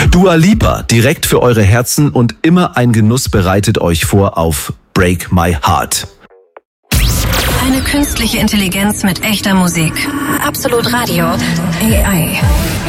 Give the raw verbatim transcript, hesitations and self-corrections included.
Dua Lipa, direkt für eure Herzen und immer ein Genuss bereitet euch vor auf Break My Heart. Eine künstliche Intelligenz mit echter Musik. Absolut Radio. A I.